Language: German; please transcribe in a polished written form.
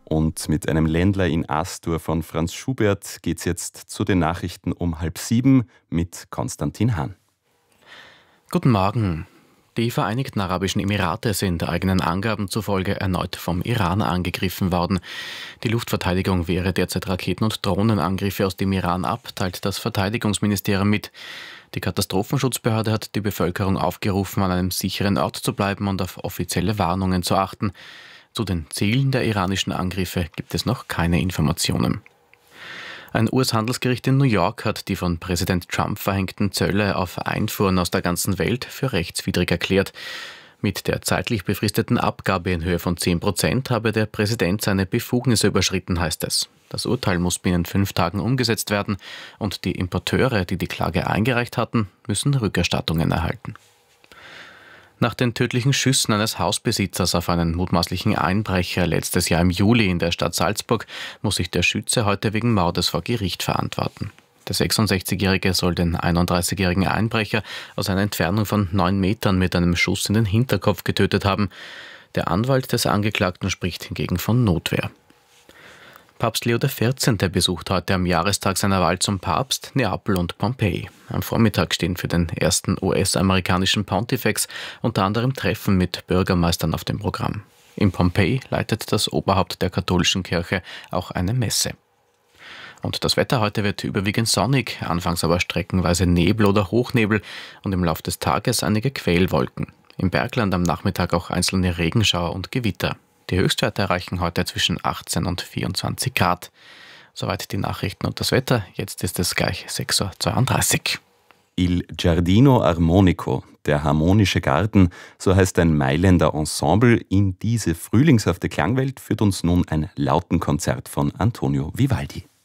Und mit einem Ländler in Astur von Franz Schubert geht's jetzt zu den Nachrichten um 6:30 mit Konstantin Hahn. Guten Morgen. Die Vereinigten Arabischen Emirate sind eigenen Angaben zufolge erneut vom Iran angegriffen worden. Die Luftverteidigung wehre derzeit Raketen- und Drohnenangriffe aus dem Iran ab, teilt das Verteidigungsministerium mit. Die Katastrophenschutzbehörde hat die Bevölkerung aufgerufen, an einem sicheren Ort zu bleiben und auf offizielle Warnungen zu achten. Zu den Zielen der iranischen Angriffe gibt es noch keine Informationen. Ein US-Handelsgericht in New York hat die von Präsident Trump verhängten Zölle auf Einfuhren aus der ganzen Welt für rechtswidrig erklärt. Mit der zeitlich befristeten Abgabe in Höhe von 10% habe der Präsident seine Befugnisse überschritten, heißt es. Das Urteil muss binnen 5 Tagen umgesetzt werden und die Importeure, die die Klage eingereicht hatten, müssen Rückerstattungen erhalten. Nach den tödlichen Schüssen eines Hausbesitzers auf einen mutmaßlichen Einbrecher letztes Jahr im Juli in der Stadt Salzburg muss sich der Schütze heute wegen Mordes vor Gericht verantworten. Der 66-Jährige soll den 31-jährigen Einbrecher aus einer Entfernung von 9 Metern mit einem Schuss in den Hinterkopf getötet haben. Der Anwalt des Angeklagten spricht hingegen von Notwehr. Papst Leo XIV. Besucht heute am Jahrestag seiner Wahl zum Papst Neapel und Pompeji. Am Vormittag stehen für den ersten US-amerikanischen Pontifex unter anderem Treffen mit Bürgermeistern auf dem Programm. In Pompeji leitet das Oberhaupt der katholischen Kirche auch eine Messe. Und das Wetter heute wird überwiegend sonnig, anfangs aber streckenweise Nebel oder Hochnebel und im Laufe des Tages einige Quellwolken. Im Bergland am Nachmittag auch einzelne Regenschauer und Gewitter. Die Höchstwerte erreichen heute zwischen 18 und 24 Grad. Soweit die Nachrichten und das Wetter. Jetzt ist es gleich 6:32 Uhr. Il Giardino Armonico, der harmonische Garten, so heißt ein Mailänder Ensemble. In diese frühlingshafte Klangwelt führt uns nun ein Lautenkonzert von Antonio Vivaldi.